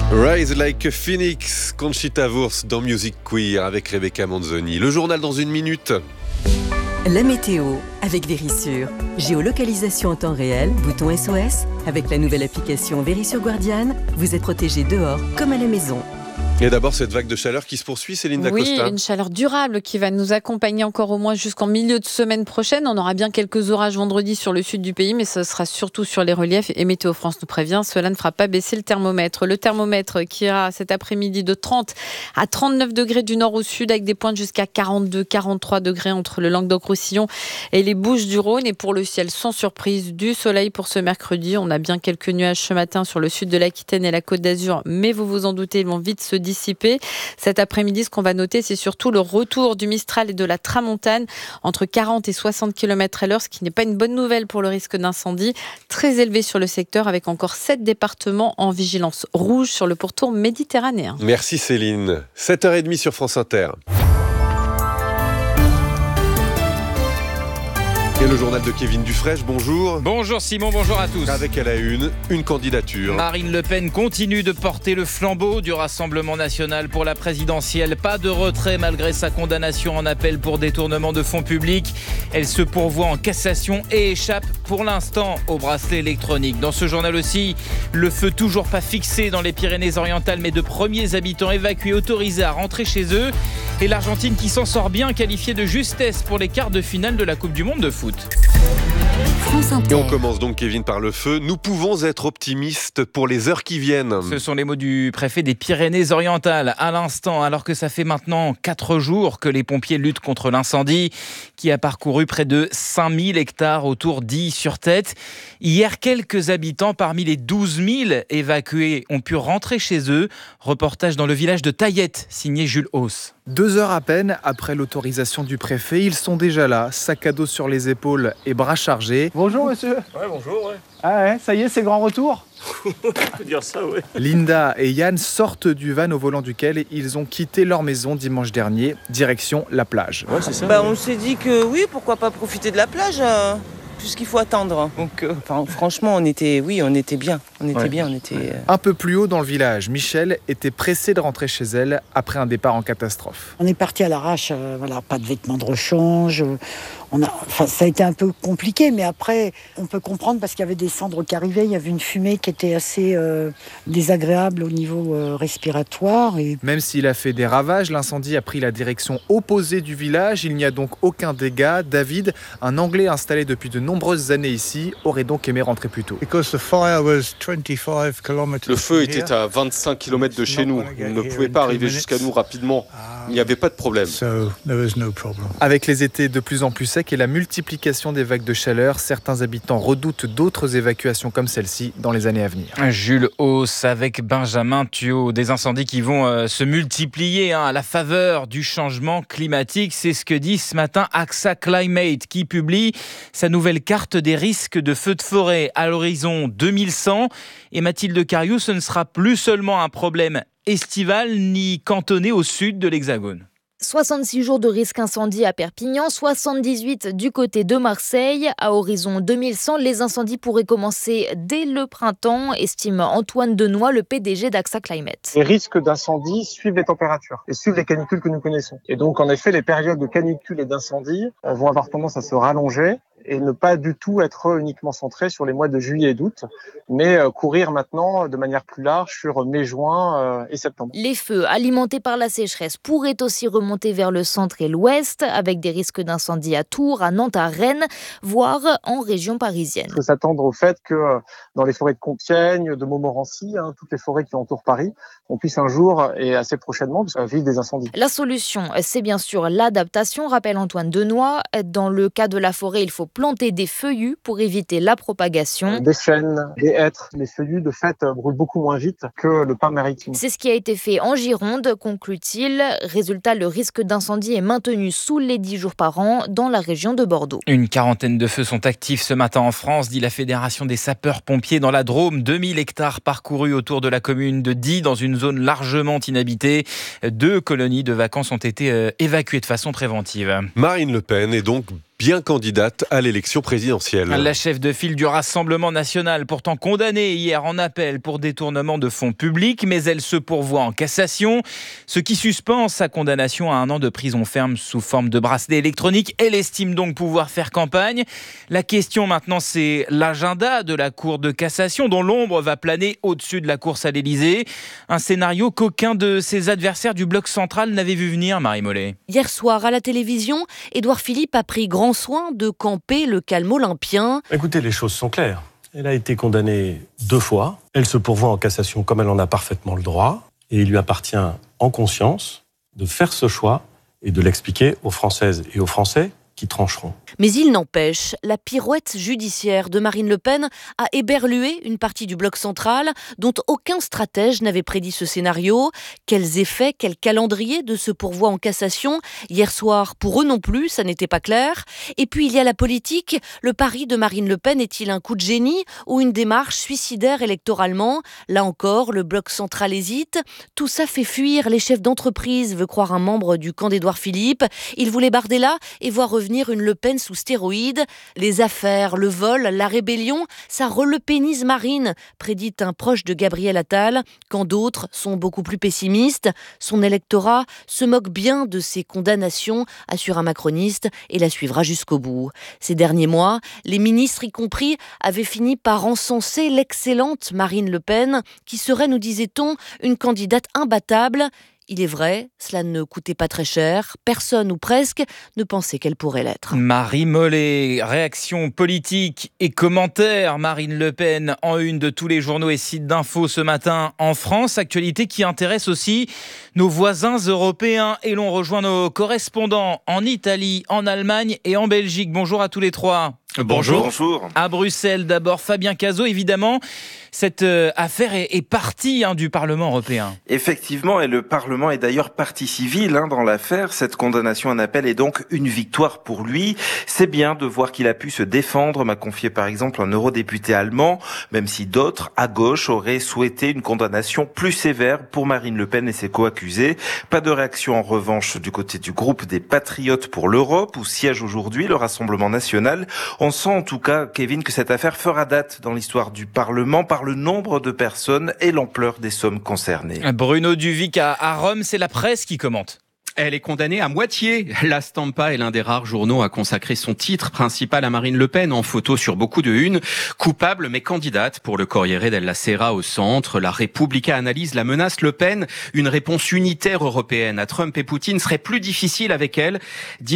Rise Like a Phoenix, Conchita Wurst dans Music Queer avec Rebecca Manzoni. Le journal dans une minute. La météo avec Verisure. Géolocalisation en temps réel, bouton SOS. Avec la nouvelle application Verisure Guardian, vous êtes protégé dehors comme à la maison. Et d'abord, cette vague de chaleur qui se poursuit, Céline Dacosta. Oui, une chaleur durable qui va nous accompagner encore au moins jusqu'en milieu de semaine prochaine. On aura bien quelques orages vendredi sur le sud du pays, mais ce sera surtout sur les reliefs. Et Météo France nous prévient, cela ne fera pas baisser le thermomètre. Le thermomètre qui ira cet après-midi de 30 à 39 degrés du nord au sud, avec des pointes jusqu'à 42-43 degrés entre le Languedoc-Roussillon et les Bouches-du-Rhône. Et pour le ciel, sans surprise, du soleil pour ce mercredi. On a bien quelques nuages ce matin sur le sud de l'Aquitaine et la Côte d'Azur, mais vous vous en doutez, ils vont vite se dissiper. Cet après-midi, ce qu'on va noter, c'est surtout le retour du Mistral et de la Tramontane entre 40 et 60 km/h, ce qui n'est pas une bonne nouvelle pour le risque d'incendie. Très élevé sur le secteur, avec encore 7 départements en vigilance rouge sur le pourtour méditerranéen. Merci Céline. 7h30 sur France Inter. Et le journal de Kevin Dufresne, bonjour. Bonjour Simon, bonjour à tous. Avec à la une candidature. Marine Le Pen continue de porter le flambeau du Rassemblement national pour la présidentielle. Pas de retrait malgré sa condamnation en appel pour détournement de fonds publics. Elle se pourvoit en cassation et échappe pour l'instant au bracelet électronique. Dans ce journal aussi, le feu toujours pas fixé dans les Pyrénées-Orientales, mais de premiers habitants évacués autorisés à rentrer chez eux. Et l'Argentine qui s'en sort bien, qualifiée de justesse pour les quarts de finale de la Coupe du Monde de foot. Et on commence donc, Kevin, par le feu. Nous pouvons être optimistes pour les heures qui viennent. Ce sont les mots du préfet des Pyrénées-Orientales à l'instant, alors que ça fait maintenant 4 jours que les pompiers luttent contre l'incendie qui a parcouru près de 5000 hectares autour d'Illy-sur-Tête. Hier, quelques habitants parmi les 12 000 évacués ont pu rentrer chez eux. Reportage dans le village de Taillette, signé Jules Hauss. 2 heures à peine après l'autorisation du préfet, ils sont déjà là, sac à dos sur les épaules et bras chargés. Bonjour monsieur. Ouais, bonjour, ouais. Ah ouais, ça y est, c'est grand retour. On peut dire ça, ouais. Linda et Yann sortent du van au volant duquel ils ont quitté leur maison dimanche dernier, direction la plage. Ouais, c'est ça. On s'est dit que oui, pourquoi pas profiter de la plage puisqu'il faut attendre. Donc franchement, on était bien. Un peu plus haut dans le village, Michel était pressée de rentrer chez elle après un départ en catastrophe. On est parti à l'arrache, pas de vêtements de rechange. Ça a été un peu compliqué, mais après, on peut comprendre parce qu'il y avait des cendres qui arrivaient, il y avait une fumée qui était assez désagréable au niveau respiratoire. Et... Même s'il a fait des ravages, l'incendie a pris la direction opposée du village. Il n'y a donc aucun dégât. David, un Anglais installé depuis de nombreuses années ici, aurait donc aimé rentrer plus tôt. Le feu était à 25 km de chez nous. Il ne pouvait pas arriver jusqu'à nous rapidement. Il n'y avait pas de problème. Avec les étés de plus en plus secs et la multiplication des vagues de chaleur, certains habitants redoutent d'autres évacuations comme celle-ci dans les années à venir. Jules Hauss avec Benjamin Thuot. Des incendies qui vont se multiplier à la faveur du changement climatique. C'est ce que dit ce matin AXA Climate qui publie sa nouvelle carte des risques de feux de forêt à l'horizon 2100. Et Mathilde Cariou, ce ne sera plus seulement un problème estival ni cantonné au sud de l'Hexagone. 66 jours de risque incendie à Perpignan, 78 du côté de Marseille. À horizon 2100, les incendies pourraient commencer dès le printemps, estime Antoine Denoy, le PDG d'AXA Climate. Les risques d'incendie suivent les températures et suivent les canicules que nous connaissons. Et donc, en effet, les périodes de canicule et d'incendie vont avoir tendance à se rallonger et ne pas du tout être uniquement centré sur les mois de juillet et d'août, mais courir maintenant de manière plus large sur mai, juin et septembre. Les feux alimentés par la sécheresse pourraient aussi remonter vers le centre et l'ouest, avec des risques d'incendie à Tours, à Nantes, à Rennes, voire en région parisienne. Il faut s'attendre au fait que dans les forêts de Compiègne, de Montmorency, toutes les forêts qui entourent Paris, on puisse un jour et assez prochainement vivre des incendies. La solution, c'est bien sûr l'adaptation, rappelle Antoine Denoy. Dans le cas de la forêt, il faut planter des feuillus pour éviter la propagation. Des chênes, des hêtres, les feuillus de fait brûlent beaucoup moins vite que le pin maritime. C'est ce qui a été fait en Gironde, conclut-il. Résultat, le risque d'incendie est maintenu sous les 10 jours par an dans la région de Bordeaux. Une quarantaine de feux sont actifs ce matin en France, dit la Fédération des sapeurs-pompiers dans la Drôme. 2000 hectares parcourus autour de la commune de Die, dans une zone largement inhabitée. 2 colonies de vacances ont été évacuées de façon préventive. Marine Le Pen est donc bien candidate à l'élection présidentielle. La chef de file du Rassemblement national, pourtant condamnée hier en appel pour détournement de fonds publics, mais elle se pourvoit en cassation, ce qui suspend sa condamnation à 1 an de prison ferme sous forme de bracelet électronique. Elle estime donc pouvoir faire campagne. La question maintenant, c'est l'agenda de la Cour de cassation, dont l'ombre va planer au-dessus de la course à l'Élysée. Un scénario qu'aucun de ses adversaires du bloc central n'avait vu venir, Marie Mollet. Hier soir, à la télévision, Édouard Philippe a pris grand soin de camper le calme olympien. Écoutez, les choses sont claires. Elle a été condamnée 2 fois. Elle se pourvoit en cassation comme elle en a parfaitement le droit. Et il lui appartient, en conscience, de faire ce choix et de l'expliquer aux Françaises et aux Français qui trancheront. Mais il n'empêche, la pirouette judiciaire de Marine Le Pen a éberlué une partie du bloc central dont aucun stratège n'avait prédit ce scénario. Quels effets, quel calendrier de ce pourvoi en cassation? Hier soir, pour eux non plus, ça n'était pas clair. Et puis il y a la politique. Le pari de Marine Le Pen est-il un coup de génie ou une démarche suicidaire électoralement? Là encore, le bloc central hésite. Tout ça fait fuir les chefs d'entreprise, veut croire un membre du camp d'Édouard Philippe. Il voulait Bardella et voir revenir une Le Pen sous stéroïdes. Les affaires, le vol, la rébellion, ça relepénise Marine, prédit un proche de Gabriel Attal, quand d'autres sont beaucoup plus pessimistes. Son électorat se moque bien de ses condamnations, assure un macroniste, et la suivra jusqu'au bout. Ces derniers mois, les ministres y compris avaient fini par encenser l'excellente Marine Le Pen, qui serait, nous disait-on, une candidate imbattable. Il est vrai, cela ne coûtait pas très cher. Personne ou presque ne pensait qu'elle pourrait l'être. Marie Mollet, réaction politique et commentaires. Marine Le Pen en une de tous les journaux et sites d'infos ce matin en France. Actualité qui intéresse aussi nos voisins européens. Et l'on rejoint nos correspondants en Italie, en Allemagne et en Belgique. Bonjour à tous les trois. Bonjour. À Bruxelles, d'abord Fabien Cazot, évidemment. Cette affaire est partie du Parlement européen. Effectivement, et le Parlement est d'ailleurs partie civile dans l'affaire. Cette condamnation en appel est donc une victoire pour lui. C'est bien de voir qu'il a pu se défendre, m'a confié par exemple un eurodéputé allemand, même si d'autres, à gauche, auraient souhaité une condamnation plus sévère pour Marine Le Pen et ses co-accusés. Pas de réaction en revanche du côté du groupe des Patriotes pour l'Europe, où siège aujourd'hui le Rassemblement national. On sent en tout cas, Kevin, que cette affaire fera date dans l'histoire du Parlement par le nombre de personnes et l'ampleur des sommes concernées. Bruno Duvic à Rome, c'est la presse qui commente. Elle est condamnée à moitié. La Stampa est l'un des rares journaux à consacrer son titre principal à Marine Le Pen en photo sur beaucoup de unes. Coupable mais candidate pour le Corriere della Sera au centre. La Repubblica analyse la menace Le Pen. Une réponse unitaire européenne à Trump et Poutine serait plus difficile avec elle.